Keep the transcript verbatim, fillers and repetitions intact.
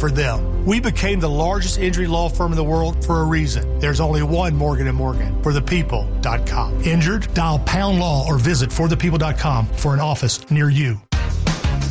for them. We became the largest injury law firm in the world for a reason. There's only one Morgan and Morgan, for the people dot com. Injured? Dial pound law or visit for the people dot com for an office near you.